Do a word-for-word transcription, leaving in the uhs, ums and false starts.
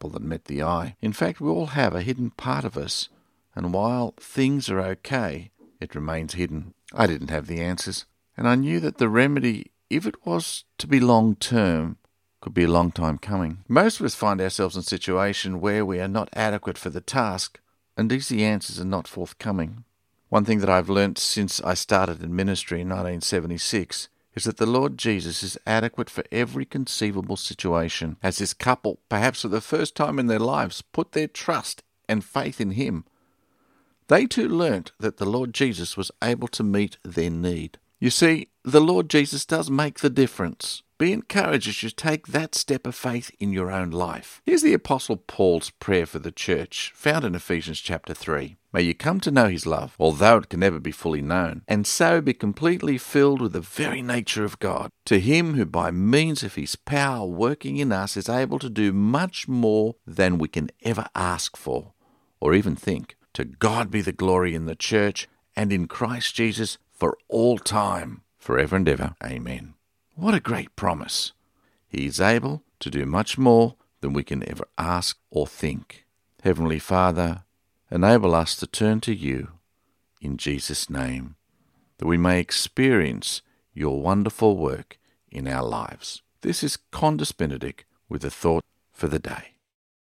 apple that met the eye. In fact, we all have a hidden part of us, and while things are okay, it remains hidden. I didn't have the answers, and I knew that the remedy, if it was to be long-term, could be a long time coming. Most of us find ourselves in a situation where we are not adequate for the task, and easy answers are not forthcoming. One thing that I've learnt since I started in ministry in nineteen seventy-six is that the Lord Jesus is adequate for every conceivable situation. As this couple, perhaps for the first time in their lives, put their trust and faith in Him, they too learnt that the Lord Jesus was able to meet their need. You see, the Lord Jesus does make the difference. Be encouraged as you take that step of faith in your own life. Here's the Apostle Paul's prayer for the church, found in Ephesians chapter three. May you come to know His love, although it can never be fully known, and so be completely filled with the very nature of God. To Him who by means of His power working in us is able to do much more than we can ever ask for, or even think. To God be the glory in the church and in Christ Jesus for all time, forever and ever. Amen. What a great promise. He is able to do much more than we can ever ask or think. Heavenly Father, enable us to turn to You in Jesus' name, that we may experience Your wonderful work in our lives. This is Condis Benedict with a thought for the day.